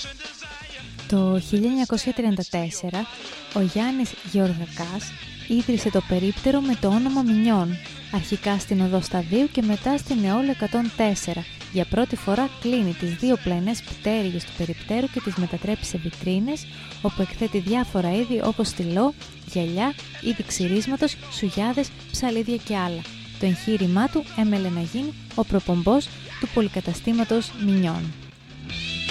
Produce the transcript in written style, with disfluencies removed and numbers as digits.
Το 1934 ο Γιάννης Γεωργακάς ίδρυσε το περίπτερο με το όνομα Μινιόν, αρχικά στην Οδό Σταδίου και μετά στην Αιώλη 104. Για πρώτη φορά κλείνει τις δύο πλαϊνές πτέρυγες του περιπτέρου και τις μετατρέπει σε βιτρίνες, όπου εκθέτει διάφορα είδη όπως στυλό, γυαλιά, είδη ξυρίσματος, σουγιάδες, ψαλίδια και άλλα. Το εγχείρημά του έμελε να γίνει ο προπομπός του πολυκαταστήματος Μινιόν.